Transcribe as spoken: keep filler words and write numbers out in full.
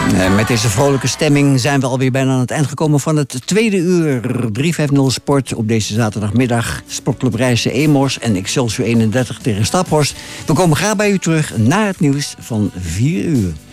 En met deze vrolijke stemming zijn we alweer bijna aan het eind gekomen van het tweede uur. drie vijftig Sport op deze zaterdagmiddag. Sportclub Rijssen Emos en Excelsior eenendertig tegen Staphorst. We komen graag bij u terug na het nieuws van vier uur.